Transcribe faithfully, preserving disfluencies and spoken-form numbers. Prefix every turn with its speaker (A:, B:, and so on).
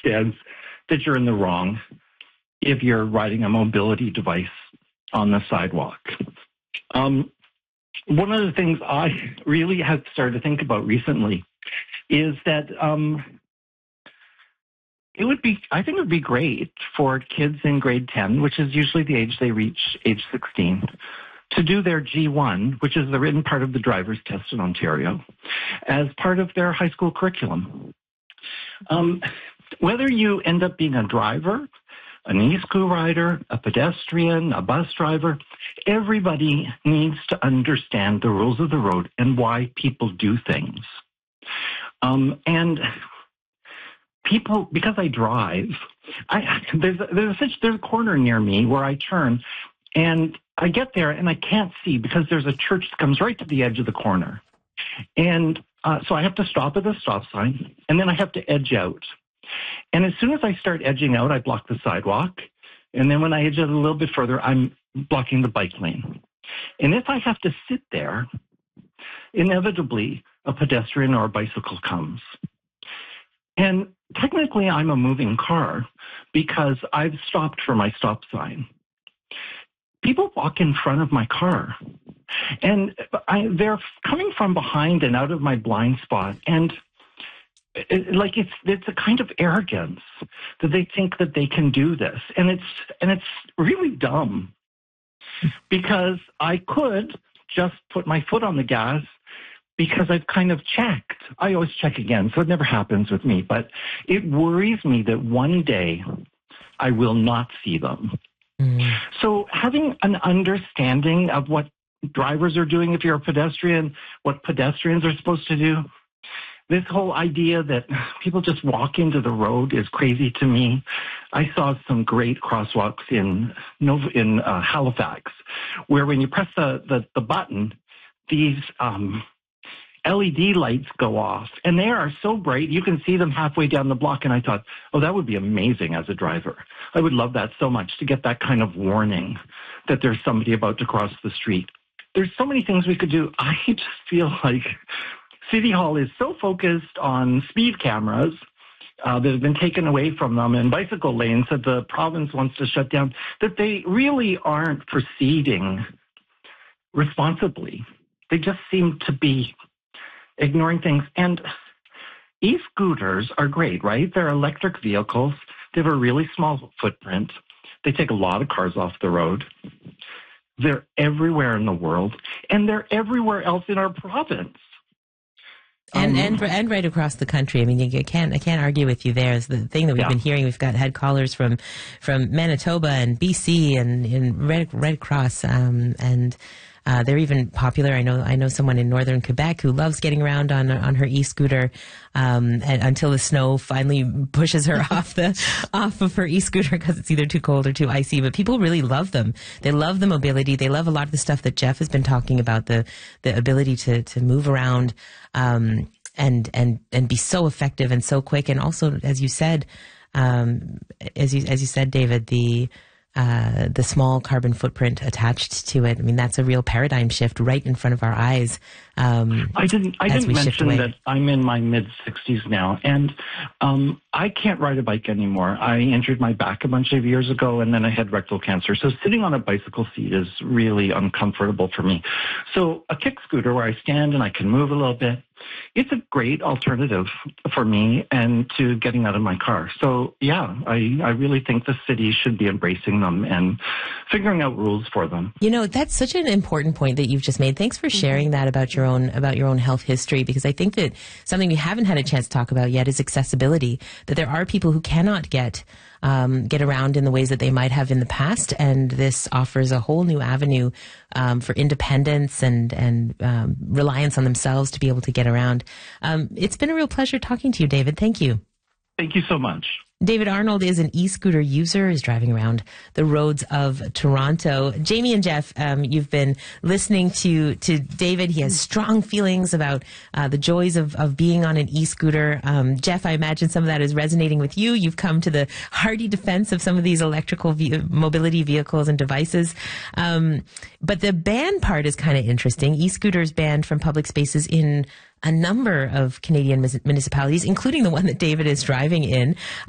A: understands that you're in the wrong if you're riding a mobility device on the sidewalk. Um, one of the things I really have started to think about recently is that um, it would be, I think it would be great for kids in grade ten, which is usually the age they reach, age sixteen, to do their G one, which is the written part of the driver's test in Ontario, as part of their high school curriculum. Um, whether you end up being a driver, an e-scooter rider, a pedestrian, a bus driver, everybody needs to understand the rules of the road and why people do things. Um, and people, because I drive, I, there's, there's, a, there's a corner near me where I turn, and I get there and I can't see because there's a church that comes right to the edge of the corner. And uh, so I have to stop at the stop sign, and then I have to edge out. And as soon as I start edging out, I block the sidewalk. And then when I edge out a little bit further, I'm blocking the bike lane. And if I have to sit there, inevitably a pedestrian or a bicycle comes. And technically I'm a moving car because I've stopped for my stop sign. People walk in front of my car, and I, they're coming from behind and out of my blind spot. And it, like it's it's a kind of arrogance that they think that they can do this, and it's and it's really dumb, because I could just put my foot on the gas because I've kind of checked. I always check again, so it never happens with me. But it worries me that one day I will not see them. Mm. So having an understanding of what drivers are doing if you're a pedestrian, what pedestrians are supposed to do, this whole idea that people just walk into the road is crazy to me. I saw some great crosswalks in Nova, in uh, Halifax, where when you press the, the, the button, these um, L E D lights go off, and they are so bright you can see them halfway down the block. And I thought, oh, that would be amazing as a driver. I would love that so much, to get that kind of warning that there's somebody about to cross the street. There's so many things we could do. I just feel like City Hall is so focused on speed cameras uh, that have been taken away from them, and bicycle lanes that the province wants to shut down, that they really aren't proceeding responsibly. They just seem to be ignoring things. And e-scooters are great, right? They're electric vehicles. They have a really small footprint. They take a lot of cars off the road. They're everywhere in the world, and they're everywhere else in our province.
B: And,
A: um,
B: and and right across the country. I mean, you, you can't I can't argue with you there. Is the thing that we've yeah. been hearing. We've got had callers from from Manitoba and B C and in Red Red Cross, um, and uh, they're even popular. I know I know someone in northern Quebec who loves getting around on on her e-scooter um, and, until the snow finally pushes her off the off of her e-scooter because it's either too cold or too icy. But people really love them. They love the mobility. They love a lot of the stuff that Jeff has been talking about, the the ability to to move around. Um, and, and, and be so effective and so quick. And also, as you said, um, as you, as you said, David, the, uh, the small carbon footprint attached to it. I mean, that's a real paradigm shift right in front of our eyes. Um,
A: I didn't, I didn't mention that I'm in my mid sixties now, and, um, I can't ride a bike anymore. I injured my back a bunch of years ago, and then I had rectal cancer. So sitting on a bicycle seat is really uncomfortable for me. So a kick scooter where I stand and I can move a little bit, it's a great alternative for me and to getting out of my car. So yeah, I, I really think the city should be embracing them and figuring out rules for them.
B: You know, that's such an important point that you've just made. Thanks for sharing that about your own, about your own health history, because I think that something we haven't had a chance to talk about yet is accessibility, that there are people who cannot get Um, get around in the ways that they might have in the past, and this offers a whole new avenue um, for independence and and um, reliance on themselves to be able to get around. Um, it's been a real pleasure talking to you, David. Thank you.
A: Thank you so much.
B: David Arnold is an e-scooter user, is driving around the roads of Toronto. Jamie and Jeff, um, you've been listening to, to David. He has strong feelings about uh, the joys of, of being on an e-scooter. Um, Jeff, I imagine some of that is resonating with you. You've come to the hearty defense of some of these electrical ve- mobility vehicles and devices. Um, but the ban part is kind of interesting. E-scooters banned from public spaces in a number of Canadian municipalities, including the one that David is driving in.